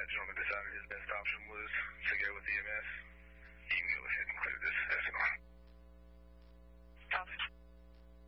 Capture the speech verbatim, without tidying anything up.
that gentleman decided his best option was to go with E M S.